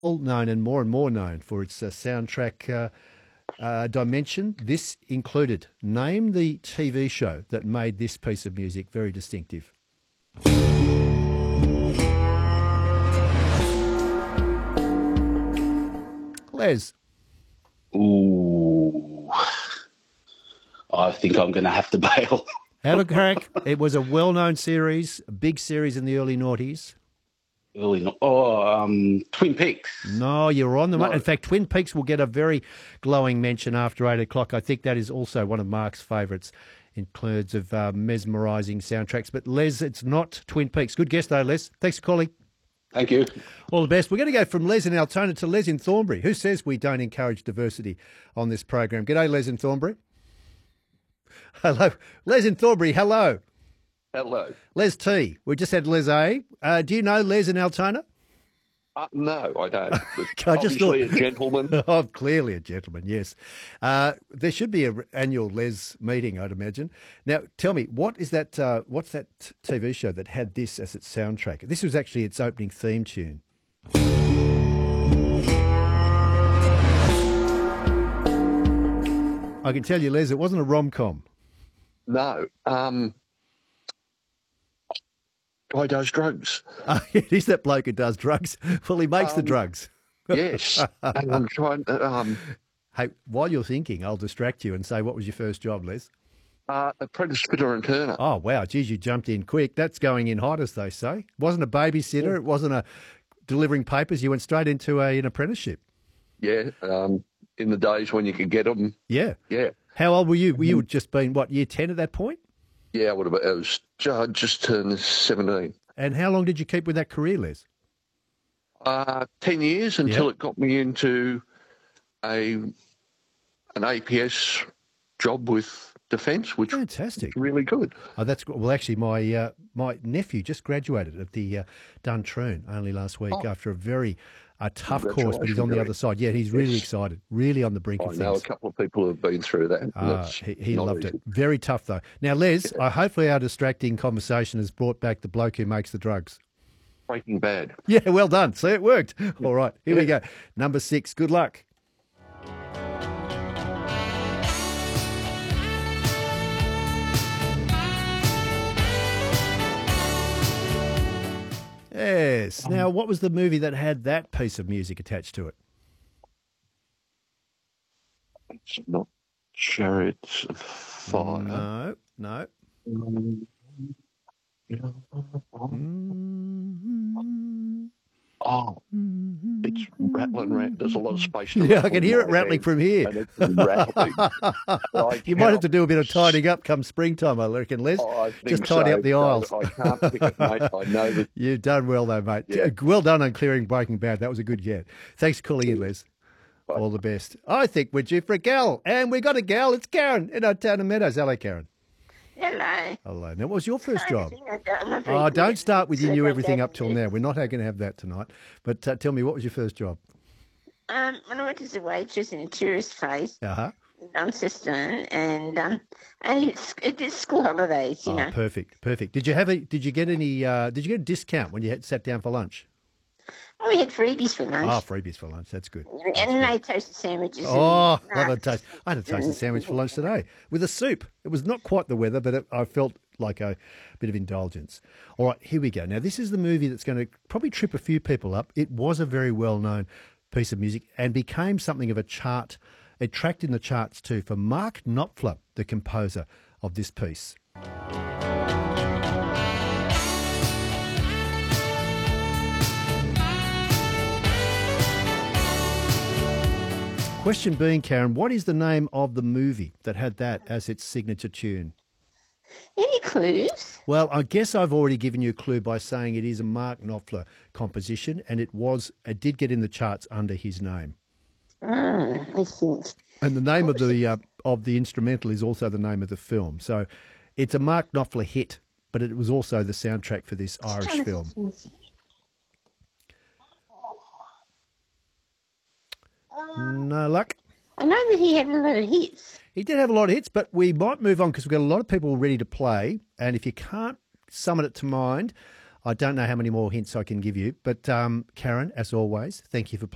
All known and more known for its soundtrack dimension. This included, name the TV show that made this piece of music very distinctive. Les. Ooh. I think I'm going to have to bail. Have a crack. It was a well-known series, a big series in the early noughties. Twin Peaks. No, you're on the money. In fact, Twin Peaks will get a very glowing mention after 8 o'clock. I think that is also one of Mark's favourites, includes of mesmerising soundtracks. But Les, it's not Twin Peaks. Good guess though, Les. Thanks for calling. Thank you. All the best. We're going to go from Les in Altona to Les in Thornbury. Who says we don't encourage diversity on this program? G'day, Les in Thornbury. Hello. Les in Thornbury, hello. Hello. Les T. We just had Les A. Do you know Les in Altona? No, I don't. I just thought, Obviously a gentleman. Oh, clearly a gentleman, yes. There should be an annual Les meeting, I'd imagine. Now, tell me, what's that TV show that had this as its soundtrack? This was actually its opening theme tune. I can tell you, Les, it wasn't a rom-com. No. Guy does drugs. It is that bloke who does drugs. Well, he makes the drugs. Yes. And I'm trying to... Hey, while you're thinking, I'll distract you and say, what was your first job, Les? Apprentice fitter and turner. Oh, wow. Geez, you jumped in quick. That's going in hot, as they say. It wasn't a babysitter. It wasn't a delivering papers. You went straight into an apprenticeship. Yeah. In the days when you could get them. Yeah. Yeah. How old were you? Were you just been, what, year 10 at that point? Yeah, I would have. I was just turned 17. And how long did you keep with that career, Les? 10 years until it got me into an APS job with Defence, which fantastic, was really good. Oh, that's good. Well, actually, my nephew just graduated at the Duntroon only last week after a very tough course, but he's on the other side. Yeah, he's really excited, really on the brink of things. I know a couple of people who have been through that. He loved it. Very tough, though. Now, Les, hopefully our distracting conversation has brought back the bloke who makes the drugs. Breaking Bad. Yeah, well done. See, it worked. All right, here we go. Number 6, good luck. Yes. Now, what was the movie that had that piece of music attached to it? It's not Chariots of Fire. No. Oh, it's rattling around. There's a lot of space. Yeah, I can hear it rattling from here. And it's rattling. You might have to do a bit of tidying up come springtime, I reckon, Les. I think just tidy up the aisles. I can't pick it, mate. I know that. You've done well, though, mate. Yeah. Well done on clearing Breaking Bad. That was a good get. Thanks for calling in, Les. Bye. All the best. I think we're due for a gal. And we got a gal. It's Karen in our town of Meadows. Hello, Karen. Hello. Hello. Now, what was your first job? Don't Don't start with you knew everything up till now. We're not going to have that tonight. But tell me, what was your first job? When I worked as a waitress in a tourist place Uh-huh. in Launceston, and it did school holidays, you know. Perfect. Did you get a discount when you sat down for lunch? Oh, we had freebies for lunch. Oh, freebies for lunch. That's good. And made toasted sandwiches. Oh, love a toast. I had a toasted sandwich for lunch today with a soup. It was not quite the weather, but I felt like a bit of indulgence. All right, here we go. Now, this is the movie that's going to probably trip a few people up. It was a very well-known piece of music and became something of a chart. It tracked in the charts too for Mark Knopfler, the composer of this piece. Question being, Karen, what is the name of the movie that had that as its signature tune? Any clues? Well, I guess I've already given you a clue by saying it is a Mark Knopfler composition, and it did get in the charts under his name. I think. And the name of the instrumental is also the name of the film. So it's a Mark Knopfler hit, but it was also the soundtrack for this Irish film. No luck? I know that he had a lot of hits. He did have a lot of hits, but we might move on because we've got a lot of people ready to play. And if you can't summon it to mind, I don't know how many more hints I can give you. But Karen, as always, thank you for playing.